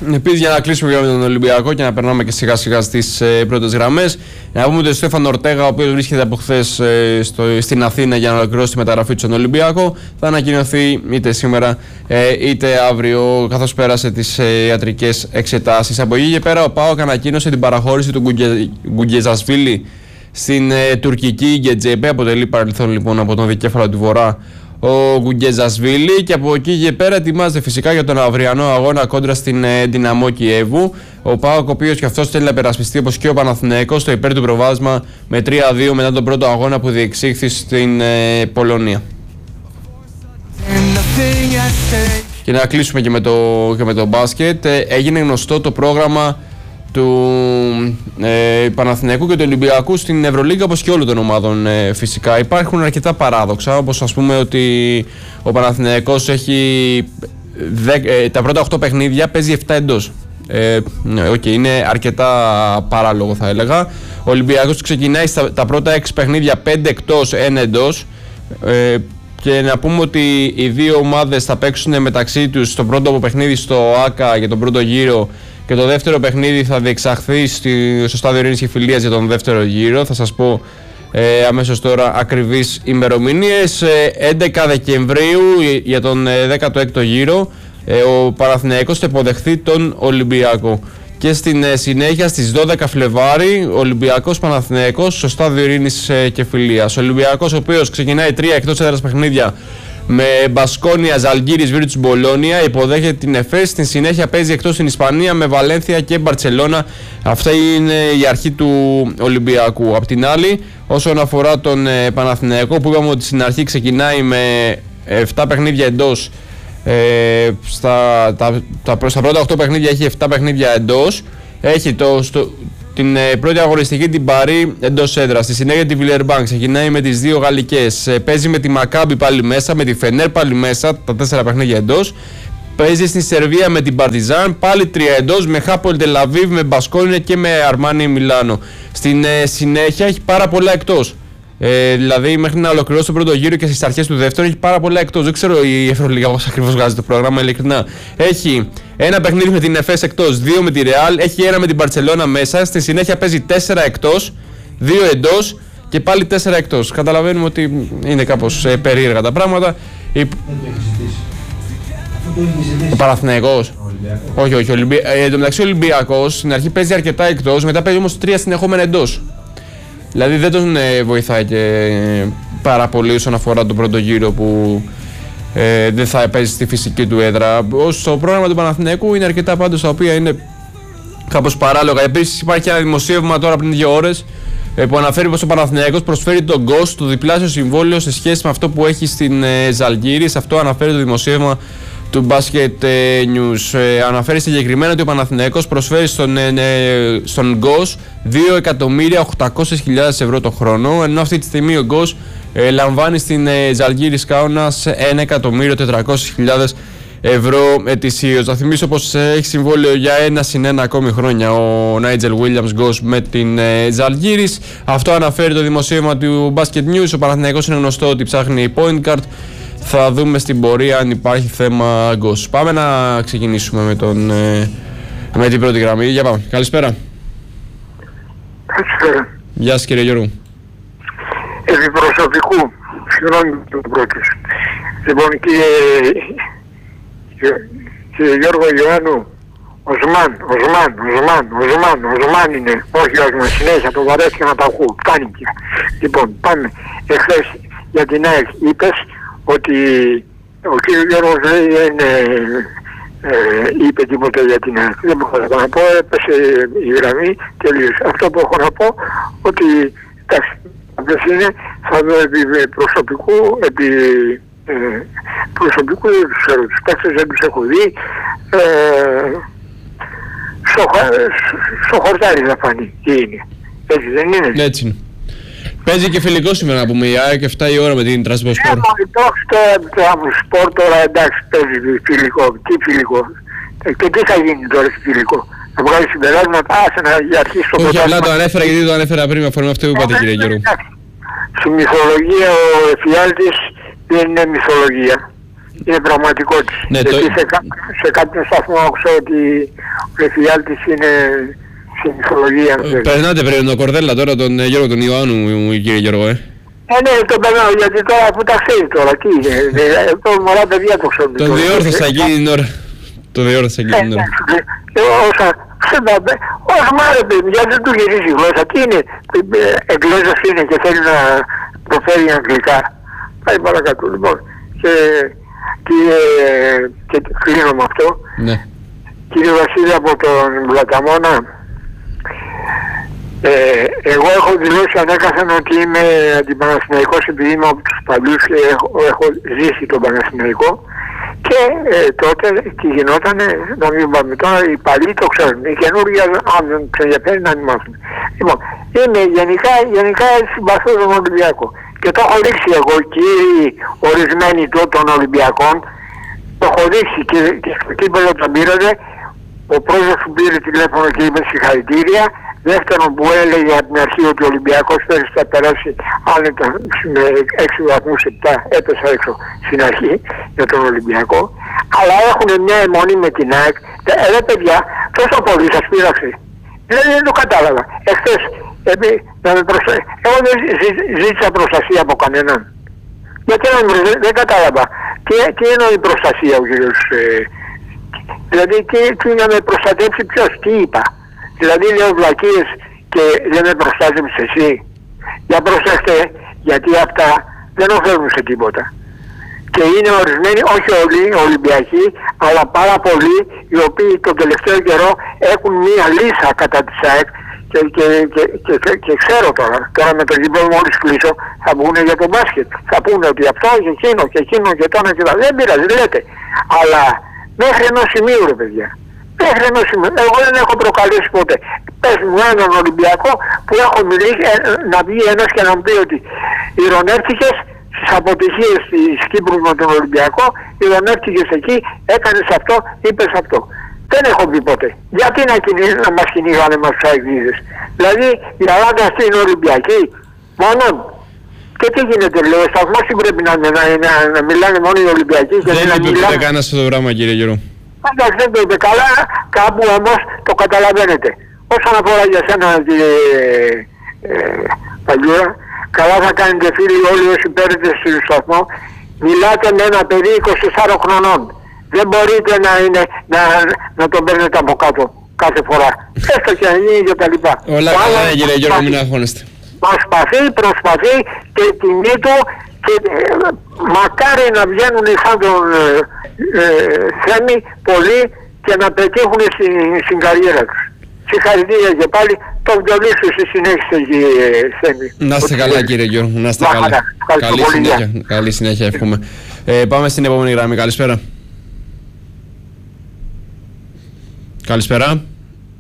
Επίσης, για να κλείσουμε με τον Ολυμπιακό και να περνάμε και σιγά σιγά στις πρώτες γραμμές, να πούμε ότι ο Στέφανο Ορτέγα, ο οποίος βρίσκεται από χθες στην Αθήνα για να ολοκληρώσει τη μεταγραφή του στον Ολυμπιακό, θα ανακοινωθεί είτε σήμερα είτε αύριο, καθώς πέρασε τις ιατρικές εξετάσεις. Από εκεί και πέρα, ο ΠΑΟΚ ανακοίνωσε την παραχώρηση του Γκουγκεζασβίλη στην τουρκική Γκετζέπε. Αποτελεί παρελθόν λοιπόν από τον δικέφαλο του Βορρά ο Γκουγκεζασβίλη, και από εκεί και πέρα ετοιμάζεται φυσικά για τον αυριανό αγώνα κόντρα στην Δυναμό Κιέβου. Ο ΠΑΟΚ, ο οποίος και αυτός θέλει να περασπιστεί όπως και ο Παναθηναϊκός στο υπέρ του προβάδισμα με 3-2 μετά τον πρώτο αγώνα που διεξήχθη στην Πολωνία. Και να κλείσουμε και με το μπάσκετ. Έγινε γνωστό το πρόγραμμα του Παναθηναϊκού και του Ολυμπιακού στην Ευρωλίγκα, όπως και όλων των ομάδων φυσικά. Υπάρχουν αρκετά παράδοξα, όπως ας πούμε ότι ο Παναθηναϊκός έχει τα πρώτα 8 παιχνίδια παίζει 7 εντός. Είναι αρκετά παράλογο, θα έλεγα. Ο Ολυμπιακός ξεκινάει τα πρώτα 6 παιχνίδια 5 εκτός, 1 εντός. Και να πούμε ότι οι δύο ομάδες θα παίξουν μεταξύ τους στο πρώτο παιχνίδι στο ΆΚΑ για τον πρώτο γύρο, και το δεύτερο παιχνίδι θα διεξαχθεί στο στάδιο Ειρήνης και Φιλίας για τον δεύτερο γύρο. Θα σας πω αμέσως τώρα ακριβείς ημερομηνίες. 11 Δεκεμβρίου για τον 16ο γύρο ο Παναθηναϊκός θα υποδεχθεί τον Ολυμπιακό. Και στην συνέχεια στις 12 Φλεβάρι ο Ολυμπιακός Παναθηναϊκός στο στάδιο Ειρήνης και Φιλίας. Ο Ολυμπιακός, ο οποίος ξεκινάει 3 εκτός έδρας παιχνίδια με Μπασκόνια, Ζαλγκίρις, Βίρτους Μπολόνια, υποδέχεται την ΕΦΕΣ. Στην συνέχεια παίζει εκτός στην Ισπανία με Βαλένθια και Μπαρτσελώνα. Αυτή είναι η αρχή του Ολυμπιακού. Απ' την άλλη, όσον αφορά τον Παναθηναϊκό, που είπαμε ότι στην αρχή ξεκινάει με 7 παιχνίδια εντός, στα πρώτα 8 παιχνίδια έχει 7 παιχνίδια εντός. Έχει την πρώτη αγωνιστική την Παρί εντός έδρας. Στη συνέχεια τη Βιλερμπάν ξεκινάει με τις δύο γαλλικές. Παίζει με τη Μακάμπι πάλι μέσα, με τη Φενέρ πάλι μέσα, τα 4 παιχνίδια εντός. Παίζει στη Σερβία με την Παρτιζάν, πάλι 3 εντός, με Χάπολ Τελαβίβ, με Μπασκόνια και με Αρμάνι Μιλάνο. Στην συνέχεια έχει πάρα πολλά εκτός. Δηλαδή, μέχρι να ολοκληρώσει τον πρώτο γύρο και στις αρχές του δεύτερου έχει πάρα πολλά εκτός. Δεν ξέρω η Ευρωλίγα πώς ακριβώς βγάζει το πρόγραμμα, ειλικρινά. Έχει ένα παιχνίδι με την ΕΦΕΣ εκτός, 2 με τη Ρεάλ, έχει ένα με την Μπαρτσελώνα μέσα. Στη συνέχεια παίζει 4 εκτός, 2 εντός και πάλι 4 εκτός. Καταλαβαίνουμε ότι είναι κάπως περίεργα τα πράγματα. Ο Παναθηναϊκός. Όχι. Εν τω μεταξύ ο Ολυμπιακός στην αρχή παίζει αρκετά εκτός, μετά παίζει όμως 3 συνεχόμενα εντός. Δηλαδή δεν τον βοηθάει και πάρα πολύ όσον αφορά τον πρώτο γύρο που δεν θα παίζει στη φυσική του έδρα. Στο πρόγραμμα του Παναθηναϊκού είναι αρκετά πάντως τα οποία είναι κάπως παράλογα. Επίσης υπάρχει ένα δημοσίευμα τώρα πριν 2 ώρες που αναφέρει πως ο Παναθηναϊκός προσφέρει τον Γκος το διπλάσιο συμβόλαιο σε σχέση με αυτό που έχει στην Ζαλγκίρις. Αυτό αναφέρει το δημοσίευμα του Basket News. Αναφέρει συγκεκριμένα ότι ο Παναθηναϊκός προσφέρει στον Γκος 2.800.000 ευρώ το χρόνο, ενώ αυτή τη στιγμή ο Γκος λαμβάνει στην Ζαλγκίρις Κάουνας 1.400.000 ευρώ ετησίως. Θα θυμίσω πως έχει συμβόλαιο για 1+1 ακόμη χρόνια ο Νάιτζελ Βίλιαμς Γκος με την Ζαλγκίρις. Αυτό αναφέρει το δημοσίευμα του Basket News. Ο Παναθηναϊκός είναι γνωστό ότι ψάχνει point guard. Θα δούμε στην πορεία αν υπάρχει θέμα Γκος. Πάμε να ξεκινήσουμε με την πρώτη γραμμή. Για πάμε. Καλησπέρα. Καλησπέρα. Γεια σας κύριε Γιώργο. Επί προσωπικού, συγγνώμη το πρώτος. Λοιπόν κύριε Γιώργο Ιωάννου, Οσμάν είναι, όχι Οσμάν, συνέχεια το βαρέθηκα να το ακούω, κάνικια. Λοιπόν, πάμε. Εχθές για την ΑΕΚ είπες ότι ο κύριος Γιώργος δεν είπε τίποτα για την ΑΕΚ. Δεν μπορώ να πω, έπεσε η γραμμή τελείως. Αυτό που έχω να πω, ότι εντάξει, αυτές είναι, θα δω επί προσωπικού δεν τους ξέρω, τους παίκτες δεν τους έχω δει. Στο χορτάρι θα φανεί τι είναι. Έτσι δεν είναι? Έτσι είναι. Παίζει και φιλικό σήμερα να πούμε, η ΑΕΚ 7 η ώρα με την Τρασπορ. Τρασπορ τώρα εντάξει παίζει φιλικό. Τι φιλικό? Και τι θα γίνει τώρα στο φιλικό? Θα βγάλει συμπεράσματα, άσε να αρχίσει το όχι, απλά το ανέφερα γιατί το ανέφερα πριν με αφορμή αυτό που είπατε κύριε Γιώργο. Στη μυθολογία ο εφιάλτης δεν είναι μυθολογία. είναι πραγματικότητα. Ναι, γιατί σε κάποιον σταθμό άκουσα ότι ο εφιάλτης είναι στην μυθολογία. Περνάτε πρέπει τον Κορδέλα τώρα, τον Γιώργο τον Ιωάννου, κύριε Γιώργο, Ναι, τον περνάω, γιατί τώρα που τα ξέρει τώρα, τι είναι, μωρά παιδιά το ξέρουν. Τον διόρθωσα εκείνη την ώρα. Το διόρθωσα εκείνη την ώρα. Όσο μάλλον παιδιά δεν του γυρίζει η γλώσσα. Τι είναι, Εγγλέζος είναι και θέλει να προφέρει αγγλικά. Πάει παρακάτω. Λοιπόν, και κλείνω με αυτό. Ναι. Κύριε Βασίλη από τον Πλαταμόνα, εγώ έχω δηλώσει ανέκαθεν ότι είμαι αντιπαναθηναϊκός επειδή είμαι από τους παλιούς και έχω ζήσει τον Παναθηναϊκό. Και τότε τι γινότανε, να μην πάμε τώρα, οι παλιοί το ξέρουν, οι καινούργοι αν δεν τους ενδιαφέρει να μην μάθουν. Λοιπόν, είμαι γενικά συμπαθώ τον Ολυμπιακό. Και το έχω δείξει εγώ, κύριοι ορισμένοι των Ολυμπιακών, το έχω δείξει και στο κύπελλο τον πήρατε, ο πρόεδρος που πήρε τηλέφωνο και είπε συγχαρητήρια. Δεύτερον που έλεγε από την αρχή ότι ο Ολυμπιακός πέρυσι θα περάσει άνετα με 6 βαθμούς 7, έπεσα έξω στην αρχή για τον Ολυμπιακό. Αλλά έχουν μια αιμονή με την ΑΕΚ. Ρε παιδιά, τόσο πολύ σας πείραξε. Δεν το κατάλαβα. Εχθές, εγώ δεν ζήτησα προστασία από κανέναν. Γιατί δεν κατάλαβα. Τι εννοεί προστασία ο κύριος. Δηλαδή τι να με προστατεύσει ποιος, τι είπα. Δηλαδή λέω βλακίες και δεν με προστάζεψες εσύ. Για προσέχτε, γιατί αυτά δεν οφέρουν σε τίποτα. Και είναι ορισμένοι, όχι όλοι οι Ολυμπιακοί, αλλά πάρα πολλοί οι οποίοι τον τελευταίο καιρό έχουν μία λύσα κατά της ΑΕΚ και ξέρω τώρα με το γήπεδο μόλις κλείσω θα πούνε για το μπάσκετ. Θα πούνε ότι αυτό και εκείνο και τώρα και τα. Δεν πειράζει, λέτε. Αλλά μέχρι ενός σημείου ρε παιδιά. Εγώ δεν έχω προκαλέσει ποτέ. Πες μου έναν Ολυμπιακό που έχω μιλήσει να βγει ένας και να μου πει ότι ηρωνεύτηκες στις αποτυχίες της Κύπρου με τον Ολυμπιακό, ηρωνεύτηκες εκεί, έκανες αυτό, είπες αυτό. Δεν έχω πει ποτέ. Γιατί να μας κυνηγάνε μας τους αεκδίδες. Δηλαδή η Ελλάδα αυτή είναι Ολυμπιακή. Μόνον. Και τι γίνεται, λέει, ο σταθμός πρέπει να μιλάνε μόνο οι Ολυμπιακοί και δεν μιλάνε κανένας στο πράγμα, κύριε Γιώργο. Εντάξει, δεν το είπε καλά, κάπου όμως το καταλαβαίνετε. Όσον αφορά για σένα, κύριε Παγιούρα, καλά θα κάνετε φίλοι όλοι όσοι παίρνετε στο σταθμό, μιλάτε με ένα παιδί 24 χρονών. Δεν μπορείτε να τον παίρνετε από κάτω κάθε φορά. Έστω και αν είναι και τα λοιπά. Όλα καλά, κύριε Γιώργο, μην αγχώνεστε. Προσπαθεί και τιμή του και μακάρι να βγαίνουν σαν τον Θέμη πολλοί και να πετύχουν στην καριέρα τους. Συγχαρητήρια και πάλι, το βιολί σου στη συνέχιση, Θέμη. Να είστε καλά, κύριε Γιώργο, να είστε καλά. Καλή συνέχεια εύχομαι. Πάμε στην επόμενη γραμμή. Καλησπέρα. Καλησπέρα.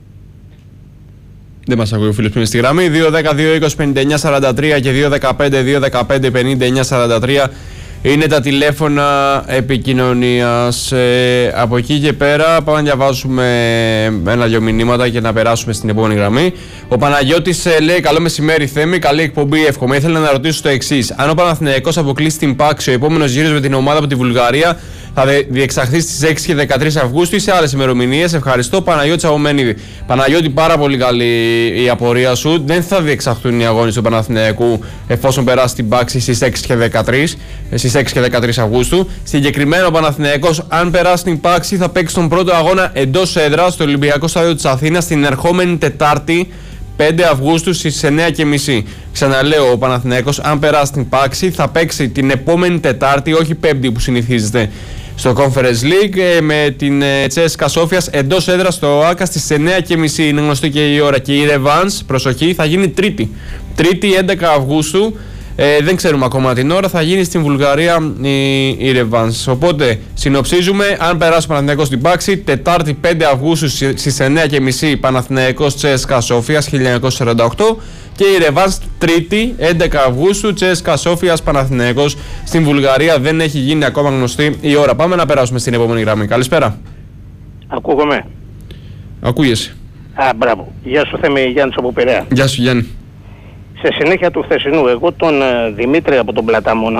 Δεν μας ακούει ο φίλος που είναι στη γραμμή. 2-10-2-20-59-43 και 2-15-2-15-59-43 είναι τα τηλέφωνα επικοινωνίας. Από εκεί και πέρα πάμε να διαβάσουμε ένα-δυο μηνύματα και να περάσουμε στην επόμενη γραμμή. Ο Παναγιώτης λέει: καλό μεσημέρι, Θέμη, καλή εκπομπή, εύχομαι. Ήθελα να ρωτήσω το εξής. Αν ο Παναθηναϊκός αποκλείσει την Πάξη, ο επόμενος γύρος με την ομάδα από τη Βουλγαρία θα διεξαχθεί στις 6 και 13 Αυγούστου ή σε άλλες ημερομηνίες? Ευχαριστώ, Παναγιώτη Αγωμένιδη. Παναγιώτη, πάρα πολύ καλή η απορία σου. Δεν θα διεξαχθούν οι αγώνες του Παναθηναϊκού εφόσον περάσει την Πάξη στις 6 και 13 Αυγούστου. Συγκεκριμένα ο Παναθηναϊκός, αν περάσει την Πάξη, θα παίξει τον πρώτο αγώνα εντός έδρας στο Ολυμπιακό Στάδιο της Αθήνας την ερχόμενη Τετάρτη 5 Αυγούστου στις 9:30. Ξαναλέω, ο Παναθηναϊκός, αν περάσει την Πάξη, θα παίξει την επόμενη Τετάρτη, όχι Πέμπτη που συνηθίζεται στο Conference League, με την Τσέσκα Σόφιας εντός έδρας στο ΆΚΑ στις 9:30. Είναι γνωστό και η ώρα. Και η Ρεβάνς, προσοχή, θα γίνει Τρίτη 11 Αυγούστου. Δεν ξέρουμε ακόμα την ώρα, θα γίνει στην Βουλγαρία η Ρεβάνς. Οπότε συνοψίζουμε, αν περάσει ο Παναθηναϊκός στην Πάξη, Τετάρτη 5 Αυγούστου στις 9:30 Παναθηναϊκός Τσέσκα Σόφιας 1948 και η Ρεβάνς Τρίτη 11 Αυγούστου Τσέσκα Σόφιας Παναθηναϊκός στην Βουλγαρία. Δεν έχει γίνει ακόμα γνωστή η ώρα. Πάμε να περάσουμε στην επόμενη γραμμή. Καλησπέρα. Ακούγομαι. Ακούγεσαι. Μπράβο. Γεια σου, Θέμη, Γιάννης από Πειραιά. Γεια σου, Γιάννη. Σε συνέχεια του χθεσινού, εγώ τον Δημήτρη από τον Πλαταμόνα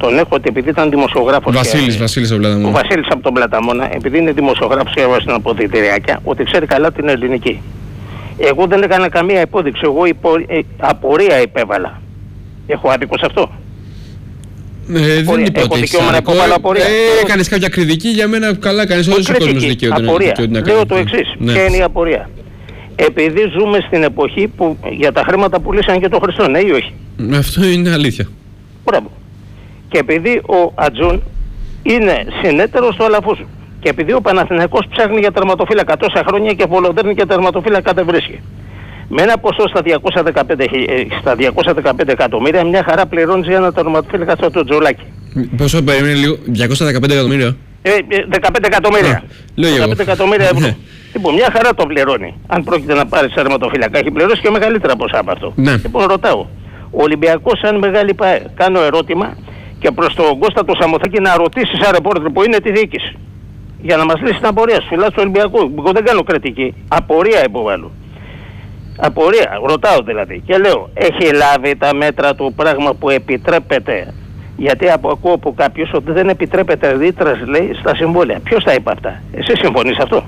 Τον έχω ότι επειδή ήταν δημοσιογράφος. Βασίλης από τον Πλαταμόνα. Ο Βασίλης από τον Πλαταμόνα, επειδή είναι δημοσιογράφος και έβασε στην αποδυτηριάκια, ότι ξέρει καλά την ελληνική. Εγώ δεν έκανα καμία υπόδειξη. Εγώ απορία υπέβαλα. Έχω άδικο σε αυτό? Δεν είπα ότι έχεις άδικο. Έκανες κάποια κριτική, για μένα καλά κάνεις, όλος ο κόσμος δικαιούται. Λέω το εξής. Ποια είναι η απορία? Επειδή ζούμε στην εποχή που για τα χρήματα πουλήσαν και τον Χριστό, ναι ή όχι? Αυτό είναι αλήθεια. Μπράβο. Και επειδή ο Ατζούν είναι συνέτερος του Αλαφούζου και επειδή ο Παναθηναϊκός ψάχνει για τερματοφύλακα τόσα χρόνια και βολοδέρνει και τερματοφύλακα δεν βρίσκει, με ένα ποσό στα 215 εκατομμύρια, μια χαρά πληρώνει για ένα τερματοφύλακα στο το Τζολάκι. Πόσο περίμενε λίγο? 215 εκατομμύρια? 15 εκατομμύρια. 15 εκατομμύρια ευρώ. Λοιπόν, μια χαρά το πληρώνει. Αν πρόκειται να πάρει τερματοφύλακα, έχει πληρώσει και μεγαλύτερα ποσά από αυτό. Ναι. Λοιπόν, ρωτάω. Ο Ολυμπιακός, σαν μεγάλη ΠΑΕ, κάνω ερώτημα και προς τον Κώστα το Σαμοθάκη να ρωτήσει σαν ρεπόρτερ που είναι τη διοίκηση. Για να μας λύσει την απορία σου, φυλάς του Ολυμπιακού. Εγώ δεν κάνω κριτική. Απορία υποβάλλω. Απορία, ρωτάω δηλαδή. Και λέω, έχει λάβει τα μέτρα του, πράγμα που επιτρέπεται? Γιατί ακούω από κάποιους ότι δεν επιτρέπεται ρήτρας, λέει, στα συμβόλαια. Ποιος τα είπε αυτά? Εσύ συμφωνείς αυτό?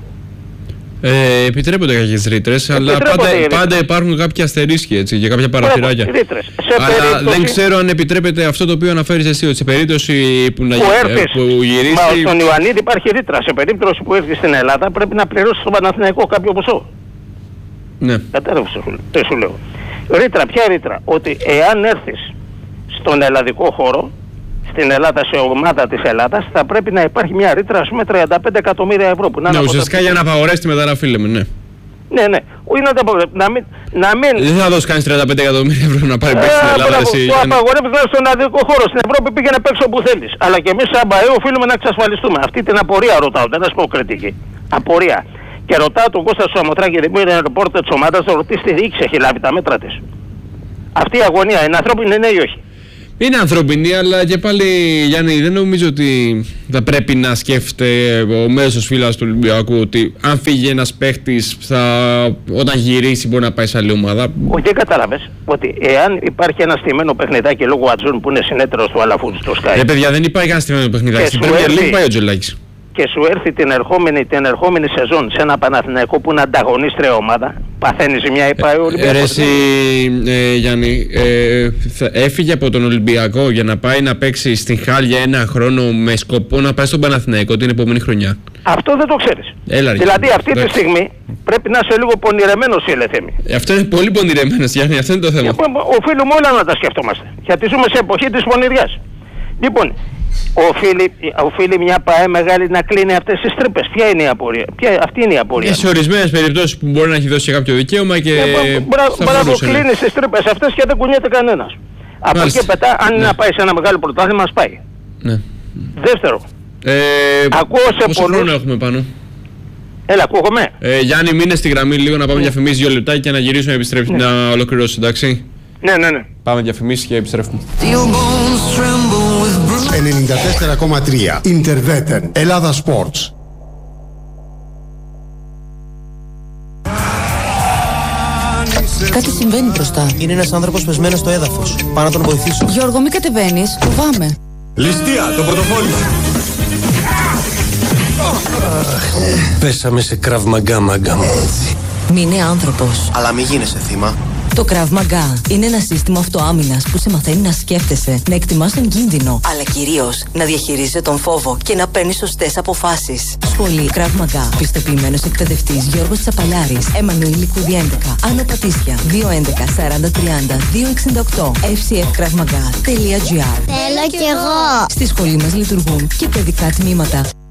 Επιτρέπονται κάποιες ρήτρες, αλλά πάντα υπάρχουν κάποια αστερίσκοι, έτσι, και κάποια παραθυράκια. Αλλά δεν ξέρω αν επιτρέπεται αυτό το οποίο αναφέρεις εσύ, ότι σε περίπτωση που γυρίσει. Μα στον Ιωαννίδη υπάρχει ρήτρα. Σε περίπτωση που έρθει στην Ελλάδα πρέπει να πληρώσει στον Παναθηναϊκό κάποιο ποσό. Ναι. Κατάλαβες τι σου λέω? Ρήτρα, ποια ρήτρα? Ότι εάν έρθεις στον ελλαδικό χώρο, στην Ελλάδα, σε ομάδα της Ελλάδας, θα πρέπει να υπάρχει μια ρήτρα, ας πούμε, 35 εκατομμύρια ευρώ. Που ναι, ουσιαστικά για να απαγορέσει τη μεταγραφή, λέμε, ναι. Ναι. Όχι να το απαγορεύει. Να μην. Δεν θα δώσει κανείς 35 εκατομμύρια ευρώ να πάρει παίξει στην Ελλάδα. Το απαγορεύει στον ελλαδικό χώρο. Στην Ευρώπη πήγαινε παίξει όπου θέλεις. Αλλά και εμείς, σαν ΠΑΕ, οφείλουμε να εξασφαλιστούμε. Αυτή την απορία ρωτάω. Δεν θα σου πω κριτική. Απορία. Και ρωτάω τον Κώστα Σαμοθράκη, δεν είναι ρεπόρτερ της ομάδας, να ρωτήσει τη διοίκηση, έχει λάβει τα μέτρα της? Αυτή η αγωνία είναι ανθρώπινη, ναι ή όχι? Είναι ανθρώπινη, αλλά και πάλι, Γιάννη, δεν νομίζω ότι θα πρέπει να σκέφτεται ο μέσος φίλος του Ολυμπιακού ότι αν φύγει ένας παίχτης, όταν γυρίσει μπορεί να πάει σε άλλη ομάδα. Όχι, δεν κατάλαβες ότι εάν υπάρχει ένα στημένο παιχνιδάκι λόγω Ατζούν που είναι συνέτερος του Αλαφούζου στο Sky. Παιδιά, δεν υπάρχει ένα στημένο παιχνιδάκι. Στην Premier League πάει ο Τζολάκης. Και σου έρθει την ερχόμενη σεζόν σε ένα Παναθηναϊκό που είναι ανταγωνίστρια ομάδα, παθαίνει ζημιά ή πάει ο Ολυμπιακός? Εσύ, Γιάννη, έφυγε από τον Ολυμπιακό για να πάει να παίξει στην Χάλ για ένα χρόνο με σκοπό να πάει στον Παναθηναϊκό την επόμενη χρονιά. Αυτό δεν το ξέρεις. Δηλαδή αυτή τη στιγμή πρέπει να είσαι λίγο πονηρεμένος, Ελευθέμη. Αυτό είναι πολύ πονηρεμένος, Γιάννη, αυτό είναι το θέμα. Οφείλουμε όλα να τα σκεφτόμαστε. Γιατί ζούμε σε εποχή της πονηριάς. Λοιπόν, οφείλει μια ΠΑΕ μεγάλη να κλείνει αυτές τις τρύπες. Ποια είναι η απορία? Αυτή είναι η απορία. Σε ορισμένες περιπτώσεις που μπορεί να έχει δώσει κάποιο δικαίωμα και. Μπράβο, κλείνει τις τρύπες αυτές και δεν κουνιέται κανένας. Από εκεί πετά, αν είναι να πάει σε ένα μεγάλο πρωτάθλημα, ας πάει. Ναι. Δεύτερο. Ακούω σε πόσο χρόνο έχουμε πάνω? Έλα, ακούγομαι. Γιάννη, μείνε στη γραμμή λίγο να πάμε διαφημίσεις 2 λεπτά και να γυρίσουμε να ολοκληρώσει, εντάξει? Ναι. Πάμε διαφημίσεις και επιστρέφουμε. 94,3 Interveten Ελλάδα Sports. Κάτι συμβαίνει μπροστά. Είναι ένας άνθρωπος πεσμένος στο έδαφος. Πάω να τον βοηθήσω. Γιώργο, μη κατεβαίνεις. Φοβάμαι. Ληστεία, το πορτοφόλι. Πέσαμε σε Krav Maga, μάγκα μου. Μην είναι άνθρωπος. Αλλά μη γίνεσαι θύμα. Το Krav Maga είναι ένα σύστημα αυτοάμυνας που σε μαθαίνει να σκέφτεσαι, να εκτιμάς τον κίνδυνο, αλλά κυρίως να διαχειρίζεσαι τον φόβο και να παίρνεις σωστές αποφάσεις. Σχολή Krav Maga. Πιστοποιημένος εκπαιδευτής Γιώργος Τσαπαλιάρης. Εμμανουήλ Λικούδη 11. Άνω Πατήσια. 211 40 30 268. fcfkravmaga.gr. Θέλω κι εγώ. Στη σχολή μας λειτουργούν και παιδικά τμήματα.